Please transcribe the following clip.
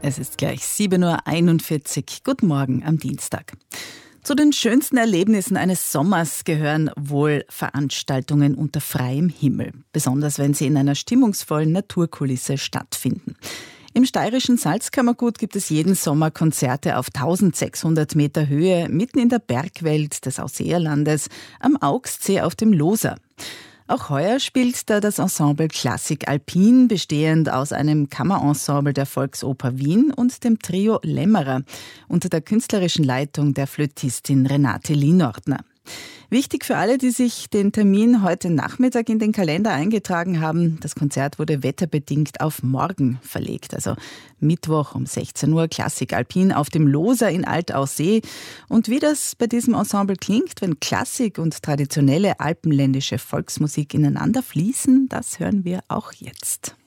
Es ist gleich 7:41 Uhr. Guten Morgen am Dienstag. Zu den schönsten Erlebnissen eines Sommers gehören wohl Veranstaltungen unter freiem Himmel. Besonders wenn sie in einer stimmungsvollen Naturkulisse stattfinden. Im steirischen Salzkammergut gibt es jeden Sommer Konzerte auf 1600 Meter Höhe, mitten in der Bergwelt des Ausseerlandes, am Augstsee auf dem Loser. Auch heuer spielt da das Ensemble Klassik Alpin, bestehend aus einem Kammerensemble der Volksoper Wien und dem Trio Lämmerer, unter der künstlerischen Leitung der Flötistin Renate Lienordner. Wichtig für alle, die sich den Termin heute Nachmittag in den Kalender eingetragen haben: Das Konzert wurde wetterbedingt auf morgen verlegt. Also Mittwoch um 16 Uhr Klassik Alpin auf dem Loser in Altaussee. Und wie das bei diesem Ensemble klingt, wenn Klassik und traditionelle alpenländische Volksmusik ineinander fließen, das hören wir auch jetzt.